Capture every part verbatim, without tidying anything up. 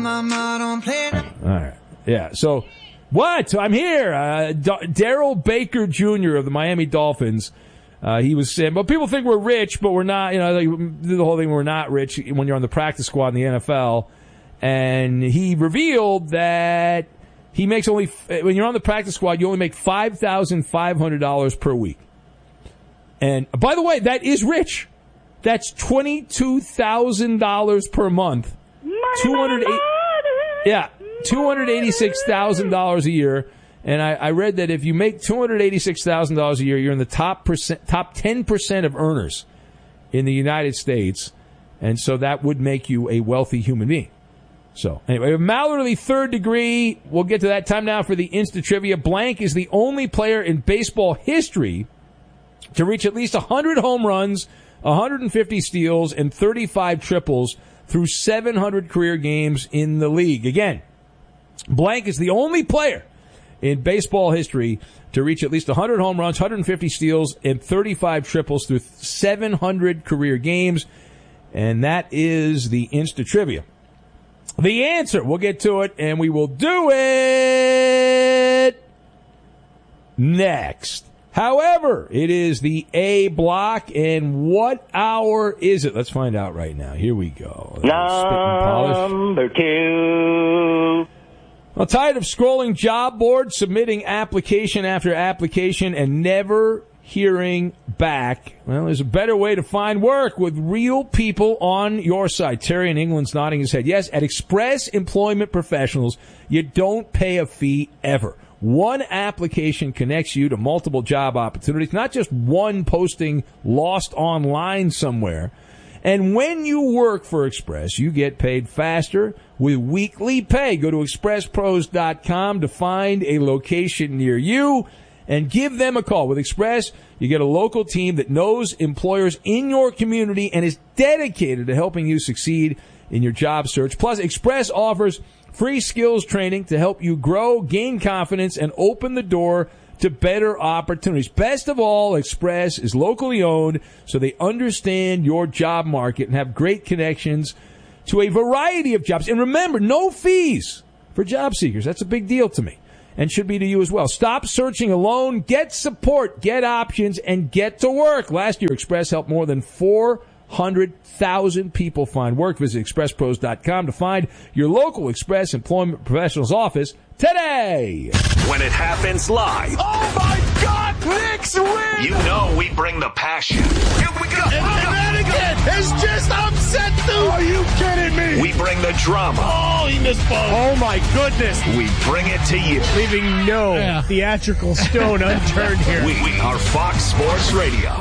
mama don't play. All right. Yeah. So, what? I'm here. Uh, D- Daryl Baker Junior of the Miami Dolphins. Uh, he was saying, but people think we're rich, but we're not. You know, like, the whole thing, we're not rich when you're on the practice squad in the N F L. And he revealed that he makes only, when you're on the practice squad, you only make five thousand five hundred dollars per week. And by the way, that is rich. That's twenty-two thousand dollars per month. two hundred eight Yeah, two hundred eighty-six thousand dollars a year. And I, I read that if you make two hundred eighty-six thousand dollars a year, you're in the top percent, top ten percent of earners in the United States. And so that would make you a wealthy human being. So anyway, Mallory, third degree. We'll get to that. Time now for the Insta Trivia. Blank is the only player in baseball history to reach at least one hundred home runs, one hundred fifty steals, and thirty-five triples through seven hundred career games in the league. Again, Blank is the only player in baseball history to reach at least one hundred home runs, one hundred fifty steals, and thirty-five triples through seven hundred career games. And that is the Insta Trivia. The answer, we'll get to it, and we will do it next. However, it is the A block, and what hour is it? Let's find out right now. Here we go. Number two. Well, tired of scrolling job boards, submitting application after application, and never hearing back? Well, there's a better way to find work with real people on your side. Terry in England's nodding his head. Yes, at Express Employment Professionals, you don't pay a fee ever. One application connects you to multiple job opportunities, not just one posting lost online somewhere. And when you work for Express, you get paid faster with weekly pay. Go to express pros dot com to find a location near you and give them a call. With Express, you get a local team that knows employers in your community and is dedicated to helping you succeed in your job search. Plus, Express offers free skills training to help you grow, gain confidence, and open the door to better opportunities. Best of all, Express is locally owned, so they understand your job market and have great connections to a variety of jobs. And remember, no fees for job seekers. That's a big deal to me, and should be to you as well. Stop searching alone. Get support, get options, and get to work. Last year, Express helped more than four hundred thousand people find work. Visit express pros dot com to find your local Express Employment Professionals office today. When it happens live. Oh, my God! Knicks win! You know we bring the passion. Here we go! And, and that again has just upset dude! Are you kidding me? We bring the drama. Oh, he missed both. Oh, my goodness. We bring it to you. Leaving no yeah. theatrical stone unturned here. We, we are Fox Sports Radio.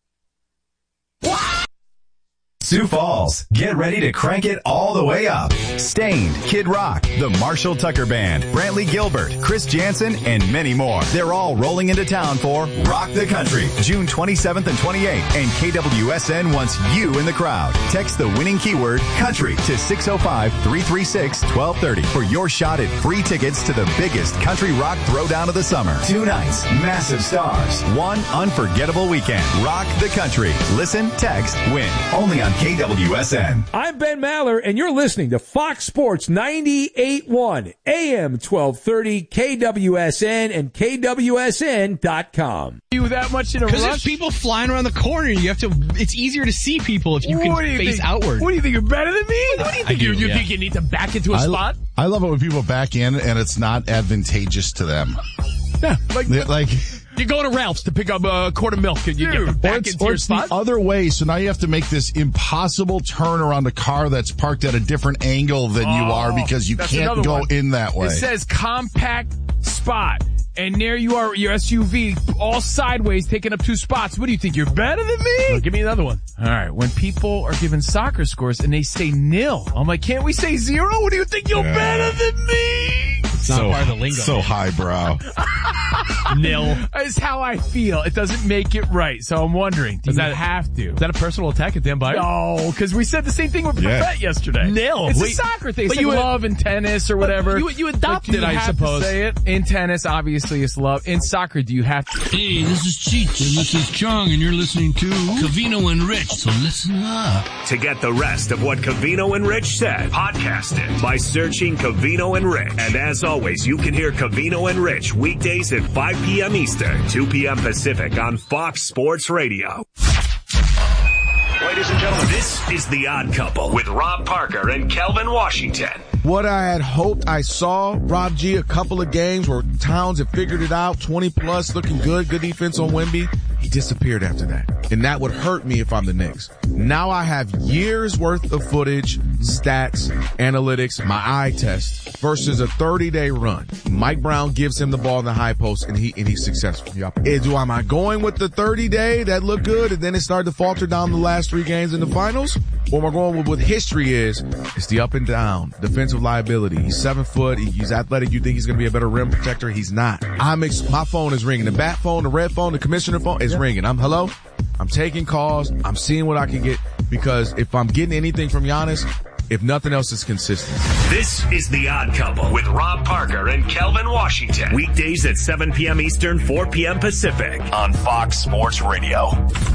Sioux Falls, get ready to crank it all the way up. Stained, Kid Rock, the Marshall Tucker Band, Brantley Gilbert, Chris Jansen, and many more. They're all rolling into town for Rock the Country, June twenty-seventh and twenty-eighth, and K W S N wants you in the crowd. Text the winning keyword country to six oh five, three three six, one two three oh for your shot at free tickets to the biggest country rock throwdown of the summer. Two nights, massive stars, one unforgettable weekend. Rock the Country. Listen, text, win. Only on K W S N. I'm Ben Maller, and you're listening to Fox Sports ninety-eight point one, A M twelve thirty, K W S N, and K W S N dot com. You that much in a rush? Because there's people flying around the corner. You have to. It's easier to see people if you can you face think? outward. What do you think? You're better than me? What do you think? do, you you yeah. think you need to back into a I, spot? I love it when people back in and it's not advantageous to them. Yeah, like. They, like You go to Ralph's to pick up a quart of milk and you Dude, get back it's, into your it's spot? the other way, so now you have to make this impossible turn around a car that's parked at a different angle than oh, you are because you can't go one. in that way. It says compact spot, and there you are, your S U V, all sideways, taking up two spots. What do you think? You're better than me? Well, give me another one. All right, when people are given soccer scores and they say nil, I'm like, can't we say zero? What do you think? You're yeah. better than me? It's not so, part of the lingo. So man. highbrow. Nil. It's how I feel. It doesn't make it right. So I'm wondering, do Is you that- have to? Is that a personal attack at Dan Byer? No, because we said the same thing with Yeah. Buffett yesterday. Nil. It's Wait, a soccer thing. It's but like you- love in tennis or whatever. you- you Like, adopted do you it, I have to suppose. say it? In tennis, obviously, it's love. In soccer, do you have to? Hey, this is Cheech, and this is Chung, and you're listening to Covino and Rich, so listen up. To get the rest of what Covino and Rich said, podcast it by searching Covino and Rich. And as always, you can hear Covino and Rich weekdays at five p.m. Eastern, two p.m. Pacific on Fox Sports Radio. Ladies and gentlemen, this is The Odd Couple with Rob Parker and Kelvin Washington. What I had hoped I saw, Rob G, a couple of games where Towns had figured it out, twenty plus, looking good, good defense on Wemby. He disappeared after that. And that would hurt me if I'm the Knicks. Now I have years worth of footage, stats, analytics, my eye test versus a thirty day run. Mike Brown gives him the ball in the high post and he, and he's successful. Yep. Eh, do, am I going with the thirty day that looked good and then it started to falter down the last three games in the finals? Or am I going with what history is? It's the up and down, defensive liability. He's seven foot. He's athletic. You think he's going to be a better rim protector? He's not. I'm ex- my phone is ringing. The bat phone, the red phone, the commissioner phone is ringing. I'm hello. I'm taking calls. I'm seeing what I can get because if I'm getting anything from Giannis, if nothing else is consistent. This is The Odd Couple with Rob Parker and Kelvin Washington. Weekdays at seven p.m. Eastern, four p.m. Pacific on Fox Sports Radio.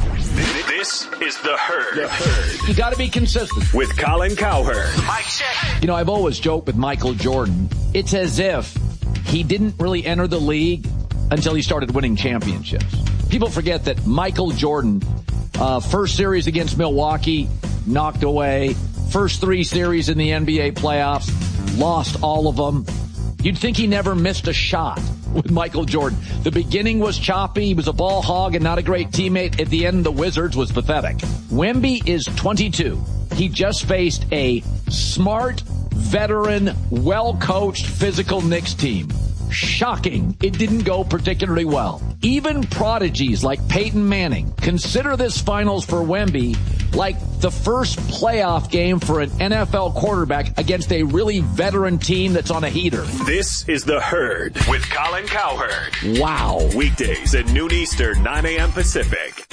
This is The Herd. The Herd. You gotta be consistent. With Colin Cowherd. Mike check. You know, I've always joked with Michael Jordan. It's as if he didn't really enter the league until he started winning championships. People forget that Michael Jordan, uh, first series against Milwaukee, knocked away. First three series in the N B A playoffs, lost all of them. You'd think he never missed a shot with Michael Jordan. The beginning was choppy. He was a ball hog and not a great teammate. At the end, the Wizards was pathetic. Wemby is twenty-two. He just faced a smart, veteran, well-coached, physical Knicks team. Shocking. It didn't go particularly well. Even prodigies like Peyton Manning consider this finals for Wemby like the first playoff game for an N F L quarterback against a really veteran team that's on a heater. This is The Herd with Colin Cowherd. Wow. Weekdays at noon Eastern, nine a.m. Pacific.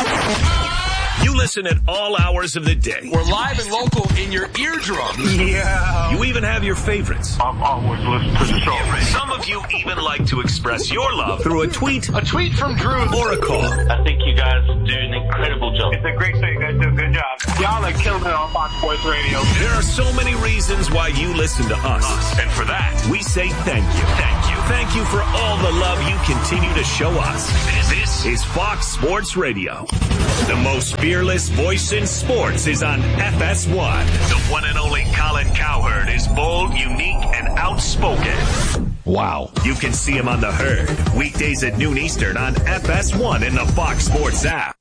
You listen at all hours of the day. We're live and local in your eardrum. Yeah. You even have your favorites. I've always listened to the show. Some of you even like to express your love through a tweet, A tweet from Drew. or a call. I think you guys do an incredible job. It's a great show. You guys do a good job. Y'all are killing it on Fox Sports Radio. There are so many reasons why you listen to us. And for that, we say thank you. Thank you. Thank you for all the love you continue to show us. This is Fox Sports Radio. The most fearless voice in sports is on F S one. The one and only Colin Cowherd is bold, unique, and outspoken. Wow. You can see him on The Herd, weekdays at noon Eastern on F S one in the Fox Sports app.